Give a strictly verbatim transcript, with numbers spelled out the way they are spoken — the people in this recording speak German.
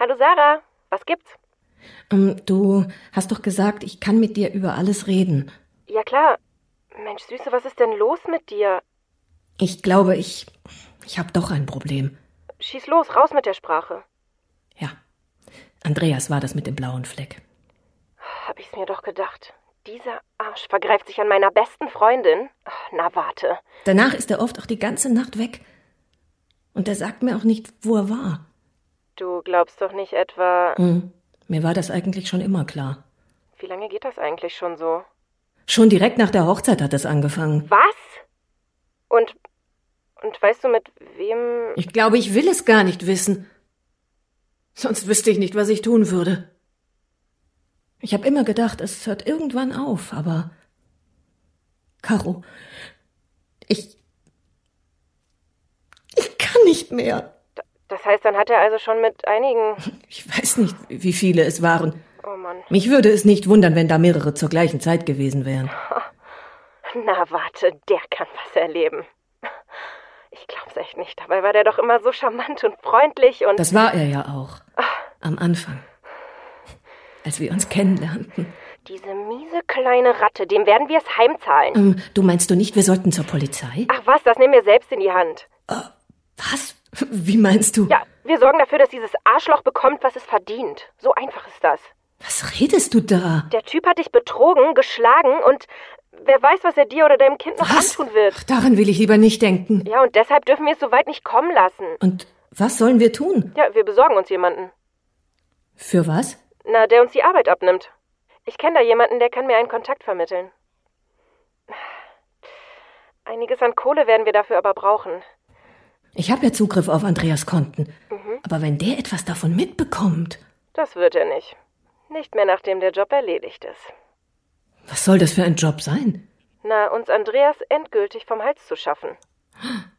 Hallo Sarah, was gibt's? Ähm, du hast doch gesagt, ich kann mit dir über alles reden. Ja klar. Mensch, Süße, was ist denn los mit dir? Ich glaube, ich... ich habe doch ein Problem. Schieß los, raus mit der Sprache. Ja, Andreas war das mit dem blauen Fleck. Hab ich's mir doch gedacht. Dieser Arsch vergreift sich an meiner besten Freundin. Ach, na warte. Danach ist er oft auch die ganze Nacht weg. Und er sagt mir auch nicht, wo er war. Du glaubst doch nicht etwa... Hm, mir war das eigentlich schon immer klar. Wie lange geht das eigentlich schon so? Schon direkt nach der Hochzeit hat es angefangen. Was? Und, und weißt du mit wem... Ich glaube, ich will es gar nicht wissen. Sonst wüsste ich nicht, was ich tun würde. Ich habe immer gedacht, es hört irgendwann auf, aber... Caro, ich... Ich kann nicht mehr. Das heißt, dann hat er also schon mit einigen... Ich weiß nicht, wie viele es waren. Oh Mann. Mich würde es nicht wundern, wenn da mehrere zur gleichen Zeit gewesen wären. Na warte, der kann was erleben. Ich glaub's echt nicht. Dabei war der doch immer so charmant und freundlich und... Das war er ja auch. Am Anfang. Als wir uns kennenlernten. Diese miese kleine Ratte, dem werden wir es heimzahlen. Ähm, du meinst du nicht, wir sollten zur Polizei? Ach was, das nehmen wir selbst in die Hand. Äh, was? Wie meinst du? Ja, wir sorgen dafür, dass dieses Arschloch bekommt, was es verdient. So einfach ist das. Was redest du da? Der Typ hat dich betrogen, geschlagen und wer weiß, was er dir oder deinem Kind noch was? antun wird. Ach, daran will ich lieber nicht denken. Ja, und deshalb dürfen wir es so weit nicht kommen lassen. Und was sollen wir tun? Ja, wir besorgen uns jemanden. Für was? Na, der uns die Arbeit abnimmt. Ich kenne da jemanden, der kann mir einen Kontakt vermitteln. Einiges an Kohle werden wir dafür aber brauchen. Ich habe ja Zugriff auf Andreas Konten. Mhm. Aber wenn der etwas davon mitbekommt... Das wird er nicht. Nicht mehr, nachdem der Job erledigt ist. Was soll das für ein Job sein? Na, uns Andreas endgültig vom Hals zu schaffen.